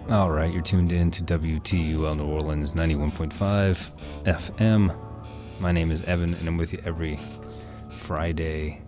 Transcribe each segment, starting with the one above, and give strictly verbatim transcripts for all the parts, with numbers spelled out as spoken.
All right, you're tuned in to W T U L New Orleans ninety-one point five F M. My name is Evan, and I'm with you every Friday,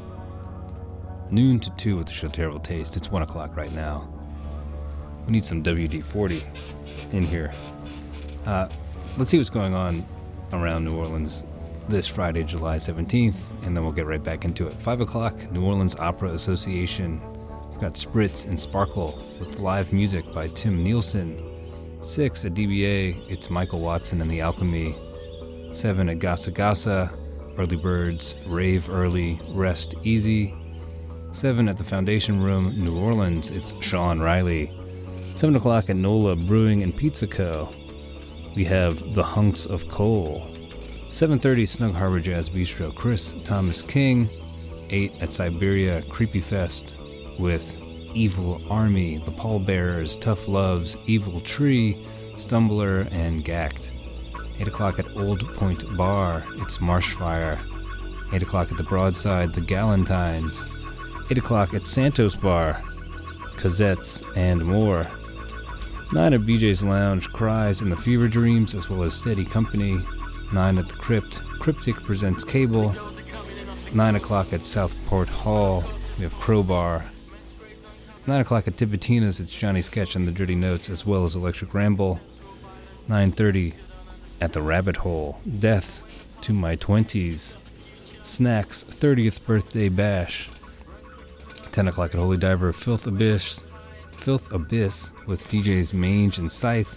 noon to two with the show Terrible Taste. It's one o'clock right now. We need some W D forty in here. Uh, let's see what's going on around New Orleans this Friday, July seventeenth, and then we'll get right back into it. five o'clock, New Orleans Opera Association. We've got Spritz and Sparkle with live music by Tim Nielsen. six at D B A, it's Michael Watson and the Alchemy. seven at Gasa Gasa, Early Birds, Rave Early, Rest Easy. seven at the Foundation Room, New Orleans, it's Sean Riley. seven o'clock at NOLA Brewing and Pizza Co. We have The Hunks of Coal. seven thirty, Snug Harbor Jazz Bistro, Chris Thomas King. eight at Siberia Creepy Fest with Evil Army, The Pallbearers, Tough Loves, Evil Tree, Stumbler, and Gacked. eight o'clock at Old Point Bar, it's Marshfire. eight o'clock at the Broadside, The Galentines. eight o'clock at Santos Bar, Cosette's, and more. nine at B J's Lounge, Cries and the Fever Dreams, as well as Steady Company. nine at the Crypt, Cryptic presents Cable. nine o'clock at Southport Hall, we have Crowbar. nine o'clock at Tibetina's, it's Johnny Sketch and the Dirty Notes, as well as Electric Ramble. nine thirty at the Rabbit Hole, Death to My Twenties. Snacks, thirtieth Birthday Bash. ten o'clock at Holy Diver, Filth Abyss, Filth Abyss with D Js Mange and Scythe.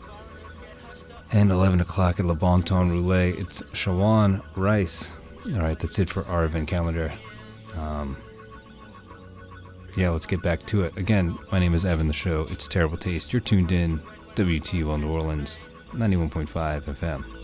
And eleven o'clock at Le Bon Ton Roulette, it's Shawan Rice. Alright, that's it for our event calendar. Um, yeah, let's get back to it. Again, my name is Evan, the show, it's Terrible Taste. You're tuned in, W T U L New Orleans, ninety-one point five F M.